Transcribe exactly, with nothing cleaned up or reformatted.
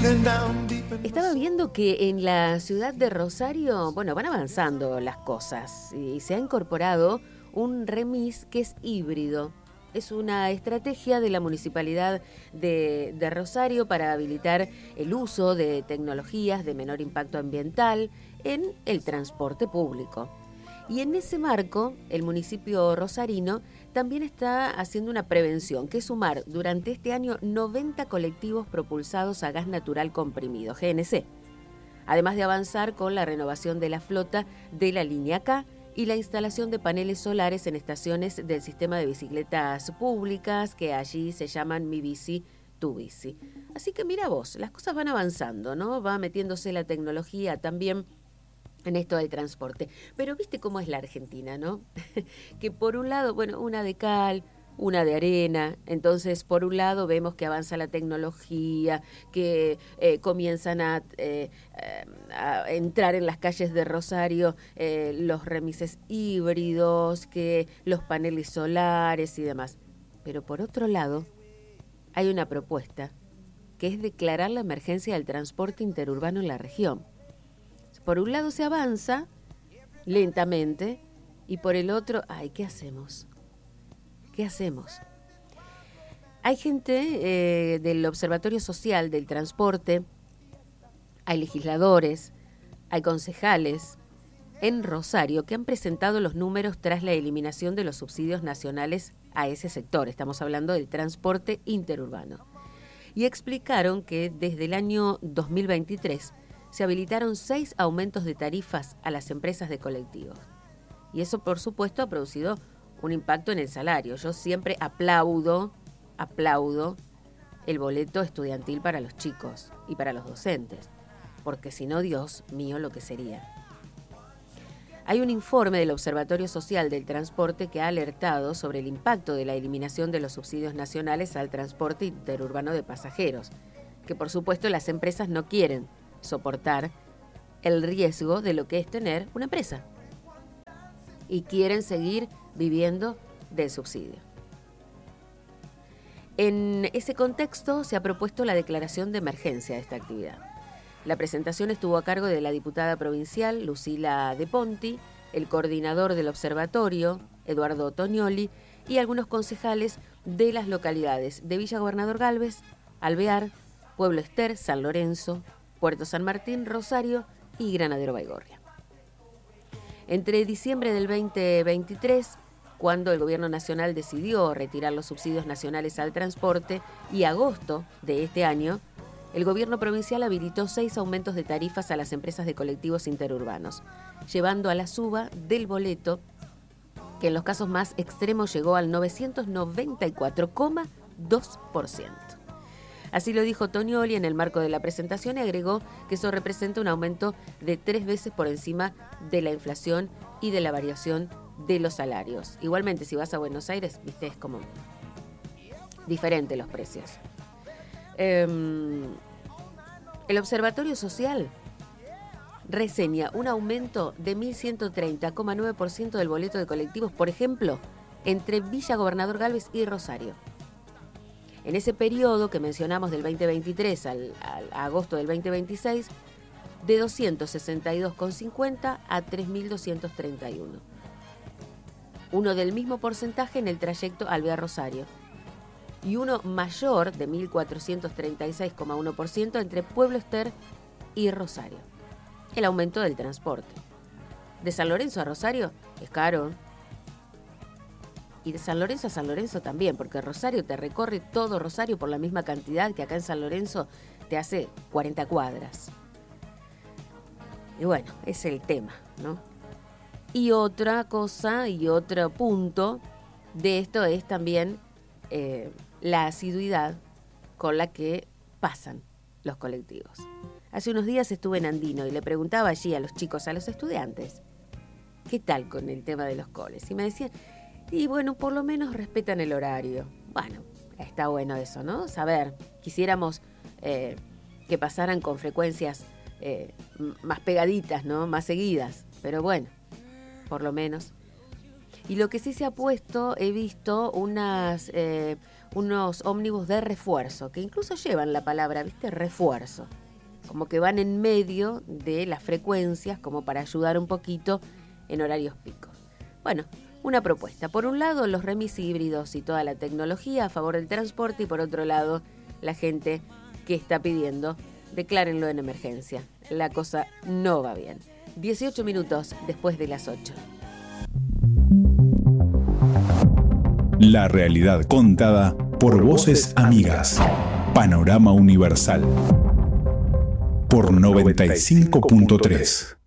Estaba viendo que en la ciudad de Rosario, bueno, van avanzando las cosas y se ha incorporado un remis que es híbrido. Es una estrategia de la Municipalidad de, de Rosario para habilitar el uso de tecnologías de menor impacto ambiental en el transporte público. Y en ese marco, el municipio rosarino también está haciendo una prevención, que es sumar durante este año noventa colectivos propulsados a gas natural comprimido, G N C. Además de avanzar con la renovación de la flota de la línea K y la instalación de paneles solares en estaciones del sistema de bicicletas públicas, que allí se llaman Mi Bici, Tu Bici. Así que mira vos, las cosas van avanzando, ¿no? Va metiéndose la tecnología también en esto del transporte. Pero viste cómo es la Argentina, ¿no? Que por un lado, bueno, una de cal, una de arena. Entonces, por un lado vemos que avanza la tecnología, que eh, comienzan a, eh, a entrar en las calles de Rosario eh, los remises híbridos, que los paneles solares y demás. Pero por otro lado, hay una propuesta que es declarar la emergencia del transporte interurbano en la región. Por un lado se avanza lentamente y por el otro, ay, ¿qué hacemos? ¿Qué hacemos? Hay gente eh, del Observatorio Social del Transporte, hay legisladores, hay concejales en Rosario que han presentado los números tras la eliminación de los subsidios nacionales a ese sector. Estamos hablando del transporte interurbano. Y explicaron que desde el año dos mil veintitrés se habilitaron seis aumentos de tarifas a las empresas de colectivos. Y eso, por supuesto, ha producido un impacto en el salario. Yo siempre aplaudo, aplaudo el boleto estudiantil para los chicos y para los docentes, porque si no, Dios mío, lo que sería. Hay un informe del Observatorio Social del Transporte que ha alertado sobre el impacto de la eliminación de los subsidios nacionales al transporte interurbano de pasajeros, que por supuesto las empresas no quieren soportar el riesgo de lo que es tener una empresa y quieren seguir viviendo del subsidio. En ese contexto se ha propuesto la declaración de emergencia de esta actividad. La presentación estuvo a cargo de la diputada provincial Lucila De Ponti, el coordinador del observatorio Eduardo Tonioli y algunos concejales de las localidades de Villa Gobernador Galvez, Alvear, Pueblo Ester, San Lorenzo, Puerto San Martín, Rosario y Granadero Baigorria. Entre diciembre del veinte veintitrés, cuando el gobierno nacional decidió retirar los subsidios nacionales al transporte, y agosto de este año, el gobierno provincial habilitó seis aumentos de tarifas a las empresas de colectivos interurbanos, llevando a la suba del boleto, que en los casos más extremos llegó al novecientos noventa y cuatro coma dos por ciento. Así lo dijo Tonioli en el marco de la presentación y agregó que eso representa un aumento de tres veces por encima de la inflación y de la variación de los salarios. Igualmente, si vas a Buenos Aires, viste, es como diferente los precios. Eh, el Observatorio Social reseña un aumento de mil ciento treinta coma nueve por ciento del boleto de colectivos, por ejemplo, entre Villa Gobernador Galvez y Rosario. En ese periodo que mencionamos del veinte veintitrés al, al a agosto del veinte veintiséis, de doscientos sesenta y dos coma cincuenta a tres mil doscientos treinta y uno. Uno del mismo porcentaje en el trayecto Alvear-Rosario. Y uno mayor de mil cuatrocientos treinta y seis coma uno por ciento entre Pueblo Ester y Rosario. El aumento del transporte. De San Lorenzo a Rosario es caro. Y de San Lorenzo a San Lorenzo también, porque Rosario te recorre todo Rosario por la misma cantidad que acá en San Lorenzo te hace cuarenta cuadras. Y bueno, es el tema, ¿no? Y otra cosa y otro punto de esto es también eh, la asiduidad con la que pasan los colectivos. Hace unos días estuve en Andino y le preguntaba allí a los chicos, a los estudiantes, ¿qué tal con el tema de los coles? Y me decían, y bueno, por lo menos respetan el horario. Bueno, está bueno eso, ¿no? Saber, quisiéramos eh, que pasaran con frecuencias eh, más pegaditas, ¿no? Más seguidas, pero bueno, por lo menos. Y lo que sí se ha puesto, he visto unas, eh, unos ómnibus de refuerzo, que incluso llevan la palabra, ¿viste? Refuerzo. Como que van en medio de las frecuencias, como para ayudar un poquito en horarios picos. Bueno, una propuesta. Por un lado, los remis híbridos y toda la tecnología a favor del transporte, y por otro lado, la gente que está pidiendo, declárenlo en emergencia. La cosa no va bien. dieciocho minutos después de las ocho. La realidad contada por voces amigas. Panorama Universal. Por noventa y cinco punto tres.